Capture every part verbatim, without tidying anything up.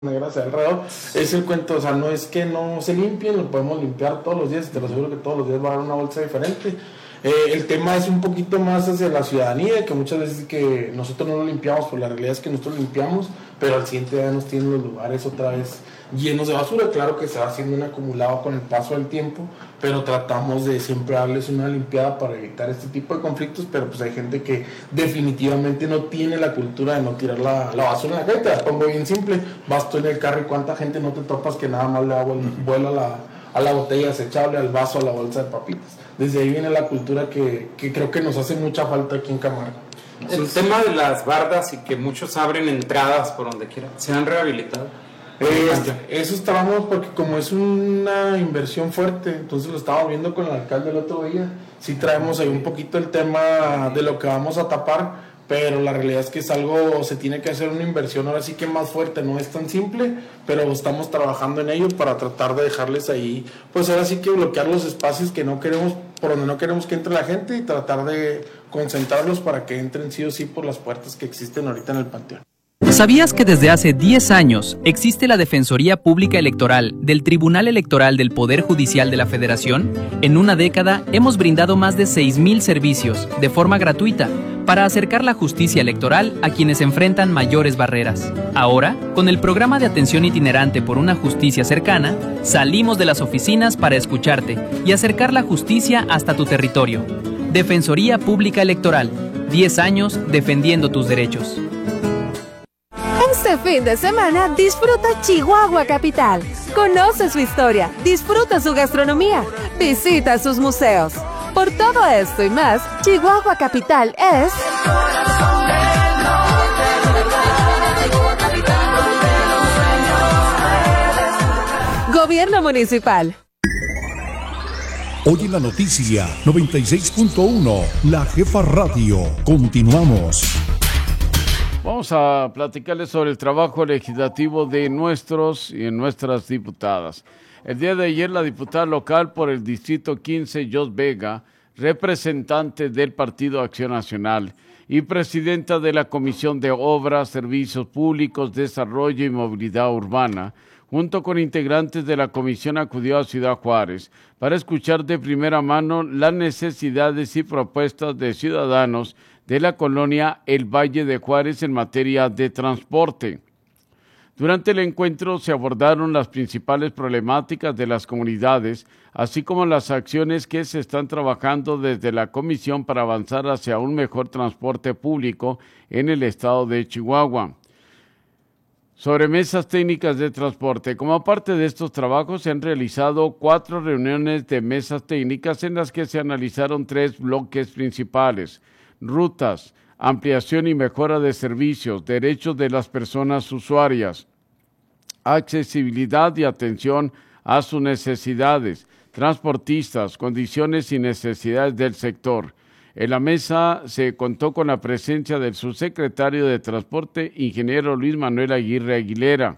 negras alrededor, es el cuento, o sea, no es que no se limpien, lo podemos limpiar todos los días, te lo aseguro que todos los días va a haber una bolsa diferente. Eh, el tema es un poquito más hacia la ciudadanía, que muchas veces que nosotros no lo limpiamos, pues la realidad es que nosotros limpiamos, pero al siguiente día nos tienen los lugares otra vez llenos de basura. Claro que se va haciendo un acumulado con el paso del tiempo, pero tratamos de siempre darles una limpiada para evitar este tipo de conflictos, pero pues hay gente que definitivamente no tiene la cultura de no tirar la, la basura en la calle. Te la pongo bien simple, vas tú en el carro y cuánta gente no te topas que nada más le da vuela a la, a la botella desechable, al vaso, a la bolsa de papitas. Desde ahí viene la cultura que, que creo que nos hace mucha falta aquí en Camargo. El tema de las bardas y que muchos abren entradas por donde quieran, ¿se han rehabilitado? Eh, eso estábamos, porque como es una inversión fuerte, entonces lo estábamos viendo con el alcalde el otro día. Sí traemos ahí un poquito el tema de lo que vamos a tapar, pero la realidad es que es algo, se tiene que hacer una inversión ahora sí que más fuerte, no es tan simple, pero estamos trabajando en ello para tratar de dejarles ahí, pues ahora sí que bloquear los espacios que no queremos, por donde no queremos que entre la gente, y tratar de concentrarlos para que entren sí o sí por las puertas que existen ahorita en el panteón. ¿Sabías que desde hace diez años existe la Defensoría Pública Electoral del Tribunal Electoral del Poder Judicial de la Federación? En una década hemos brindado más de seis mil servicios de forma gratuita para acercar la justicia electoral a quienes enfrentan mayores barreras. Ahora, con el programa de atención itinerante por una justicia cercana, salimos de las oficinas para escucharte y acercar la justicia hasta tu territorio. Defensoría Pública Electoral, diez años defendiendo tus derechos. Este fin de semana disfruta Chihuahua Capital. Conoce su historia, disfruta su gastronomía, visita sus museos. Por todo esto y más, Chihuahua Capital es... Gobierno Municipal. Hoy en la noticia noventa y seis punto uno, La Jefa Radio. Continuamos. Vamos a platicarles sobre el trabajo legislativo de nuestros y nuestras diputadas. El día de ayer, la diputada local por el Distrito quince, Jos Vega, representante del Partido Acción Nacional y presidenta de la Comisión de Obras, Servicios Públicos, Desarrollo y Movilidad Urbana, junto con integrantes de la comisión, acudió a Ciudad Juárez para escuchar de primera mano las necesidades y propuestas de ciudadanos de la colonia El Valle de Juárez en materia de transporte. Durante el encuentro se abordaron las principales problemáticas de las comunidades, así como las acciones que se están trabajando desde la comisión para avanzar hacia un mejor transporte público en el estado de Chihuahua. Sobre mesas técnicas de transporte. Como parte de estos trabajos se han realizado cuatro reuniones de mesas técnicas en las que se analizaron tres bloques principales: rutas, ampliación y mejora de servicios, derechos de las personas usuarias, accesibilidad y atención a sus necesidades, transportistas, condiciones y necesidades del sector. En la mesa se contó con la presencia del subsecretario de Transporte, ingeniero Luis Manuel Aguirre Aguilera.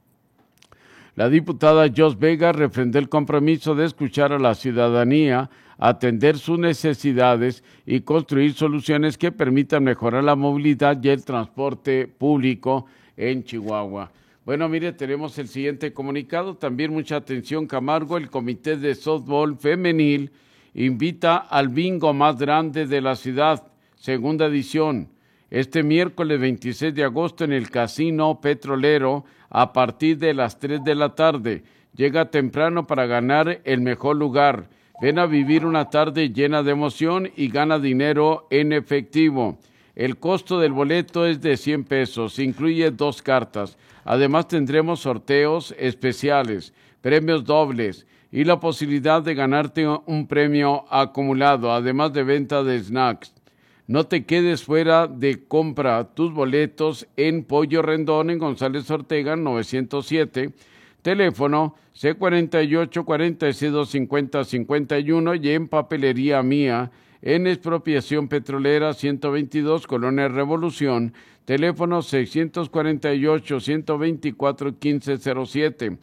La diputada Jos Vega refrendó el compromiso de escuchar a la ciudadanía, atender sus necesidades y construir soluciones que permitan mejorar la movilidad y el transporte público en Chihuahua. Bueno, mire, tenemos el siguiente comunicado. También mucha atención, Camargo. El Comité de Softball Femenil invita al bingo más grande de la ciudad, segunda edición, este miércoles veintiséis de agosto en el Casino Petrolero a partir de las tres de la tarde. Llega temprano para ganar el mejor lugar. Ven a vivir una tarde llena de emoción y gana dinero en efectivo. El costo del boleto es de cien pesos, incluye dos cartas. Además tendremos sorteos especiales, premios dobles y la posibilidad de ganarte un premio acumulado, además de venta de snacks. No te quedes fuera de compra tus boletos en Pollo Rendón, en González Ortega, novecientos siete, teléfono C cuarenta y ocho, cuarenta y seis, cincuenta, cincuenta y uno, y en Papelería Mía, en Expropiación Petrolera ciento veintidós, Colonia Revolución, teléfono seiscientos cuarenta y ocho, ciento veinticuatro, quince cero siete.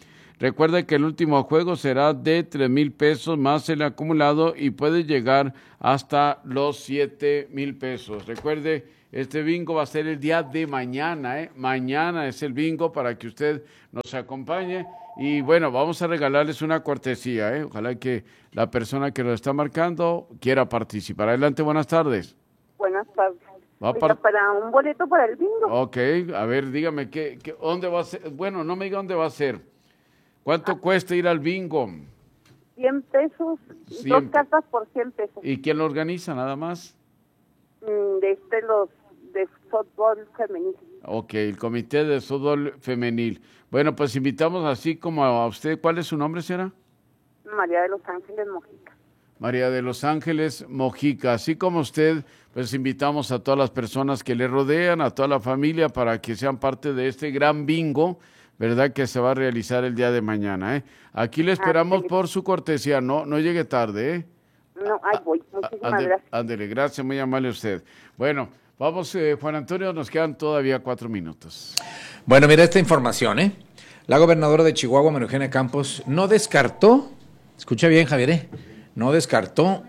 Recuerde que el último juego será de tres mil pesos más el acumulado y puede llegar hasta los siete mil pesos. Recuerde, este bingo va a ser el día de mañana, ¿eh? Mañana es el bingo para que usted nos acompañe. Y bueno, vamos a regalarles una cortesía, ¿eh? Ojalá que la persona que lo está marcando quiera participar. Adelante, buenas tardes. Buenas tardes. Va par... Para un boleto para el bingo. Ok, a ver, dígame, ¿qué, qué, ¿dónde va a ser? Bueno, no me diga dónde va a ser. ¿Cuánto ah. cuesta ir al bingo? cien pesos, cien. Dos cartas por cien pesos. ¿Y quién lo organiza, nada más? Mm, de este, los de fútbol femenil. Ok, el comité de fútbol femenil. Bueno, pues invitamos así como a usted. ¿Cuál es su nombre, señora? María de los Ángeles Mojica. María de los Ángeles Mojica. Así como usted, pues invitamos a todas las personas que le rodean, a toda la familia, para que sean parte de este gran bingo, ¿verdad?, que se va a realizar el día de mañana, ¿eh? Aquí le esperamos ah, por su cortesía. No, no llegue tarde, ¿eh? No, ahí voy. Muchísimas Ande, gracias. Ándele, gracias, muy amable usted. Bueno, vamos, eh, Juan Antonio, nos quedan todavía cuatro minutos. Bueno, mira esta información, ¿eh? La gobernadora de Chihuahua, María Eugenia Campos, no descartó, escucha bien, Javier, ¿eh? no descartó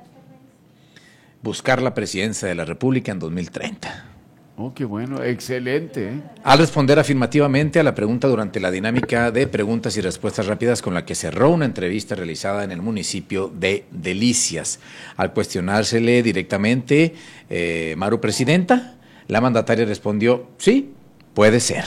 buscar la presidencia de la República en dos mil treinta. Oh, qué bueno, excelente. ¿eh? Al responder afirmativamente a la pregunta durante la dinámica de preguntas y respuestas rápidas con la que cerró una entrevista realizada en el municipio de Delicias. Al cuestionársele directamente, eh, Maru, presidenta, la mandataria respondió, sí, puede ser.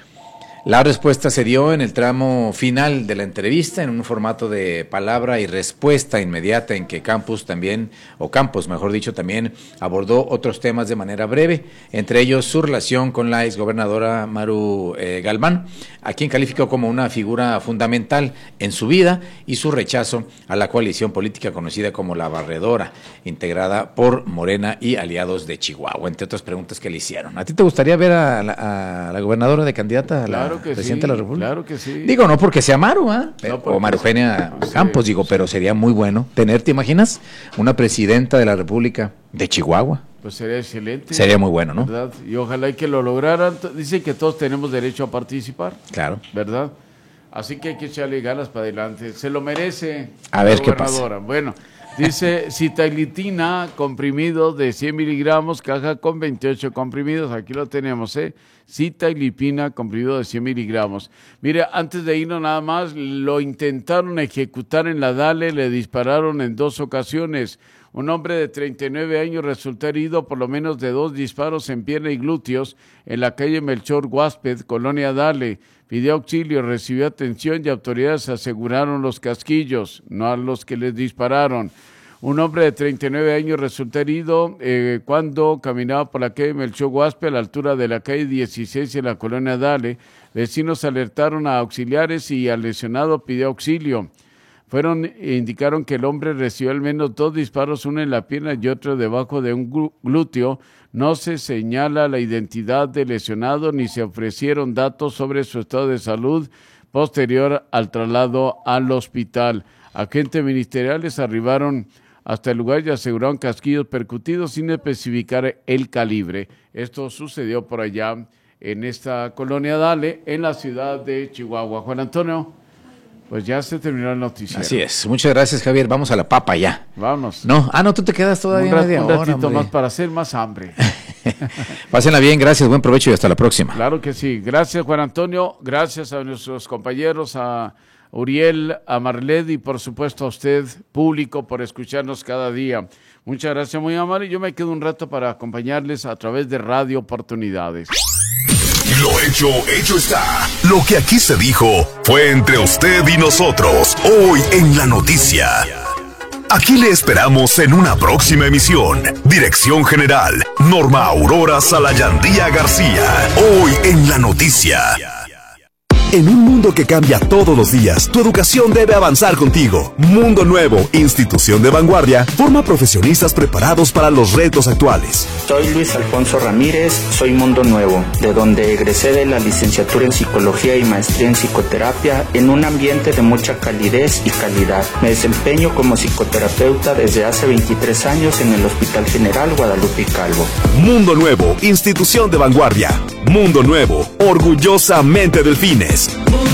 La respuesta se dio en el tramo final de la entrevista, en un formato de palabra y respuesta inmediata, en que Campos también, o Campos mejor dicho, también abordó otros temas de manera breve, entre ellos su relación con la exgobernadora Maru eh, Galván, a quien calificó como una figura fundamental en su vida, y su rechazo a la coalición política conocida como La Barredora, integrada por Morena y aliados de Chihuahua, entre otras preguntas que le hicieron. ¿A ti te gustaría ver a la, a la gobernadora de candidata a la Claro que presidente sí, de la República? Claro que sí. Digo, no porque sea Maru, ¿eh? No, o María Eugenia sí, Campos, digo, sí. pero sería muy bueno tener, ¿te imaginas? Una presidenta de la República de Chihuahua. Pues sería excelente. Sería muy bueno, ¿no? ¿Verdad? Y ojalá que lo lograran. Dicen que todos tenemos derecho a participar. Claro. ¿Verdad? Así que hay que echarle ganas para adelante. Se lo merece. A ver qué pasa. Bueno, dice sitaglitina, comprimido de cien miligramos, caja con veintiocho comprimidos. Aquí lo tenemos, ¿eh? Sitaglipina, comprimido de cien miligramos. Mire, antes de irnos nada más, lo intentaron ejecutar en la Dale, le dispararon en dos ocasiones. Un hombre de treinta y nueve años resultó herido por lo menos de dos disparos en pierna y glúteos en la calle Melchor Huásped, Colonia Dale. Pidió auxilio, recibió atención y autoridades aseguraron los casquillos, no a los que les dispararon. Un hombre de treinta y nueve años resultó herido eh, cuando caminaba por la calle Melchor Huásped a la altura de la calle dieciséis en la Colonia Dale. Vecinos alertaron a auxiliares y al lesionado pidió auxilio. Fueron, indicaron que el hombre recibió al menos dos disparos, uno en la pierna y otro debajo de un glúteo. No se señala la identidad del lesionado ni se ofrecieron datos sobre su estado de salud posterior al traslado al hospital. Agentes ministeriales arribaron hasta el lugar y aseguraron casquillos percutidos sin especificar el calibre. Esto sucedió por allá en esta Colonia Dale, en la ciudad de Chihuahua. Juan Antonio. Pues ya se terminó el noticiero. Así es. Muchas gracias, Javier. Vamos a la papa ya. Vámonos. No, ah, no, tú te quedas todavía un rat, media un ratito hora, más para hacer más hambre. Pásenla bien, gracias, buen provecho y hasta la próxima. Claro que sí. Gracias, Juan Antonio. Gracias a nuestros compañeros, a Uriel, a Marled y por supuesto a usted, público, por escucharnos cada día. Muchas gracias, muy amable. Yo me quedo un rato para acompañarles a través de Radio Oportunidades. Lo hecho, hecho está. Lo que aquí se dijo fue entre usted y nosotros, hoy en La Noticia. Aquí le esperamos en una próxima emisión. Dirección General, Norma Aurora Salayandía García, hoy en La Noticia. En un mundo que cambia todos los días, tu educación debe avanzar contigo. Mundo Nuevo, institución de vanguardia, forma profesionistas preparados para los retos actuales. Soy Luis Alfonso Ramírez, soy Mundo Nuevo, de donde egresé de la licenciatura en Psicología y maestría en Psicoterapia en un ambiente de mucha calidez y calidad. Me desempeño como psicoterapeuta desde hace veintitrés años en el Hospital General Guadalupe Calvo. Mundo Nuevo, institución de vanguardia. Mundo Nuevo, orgullosamente Delfines.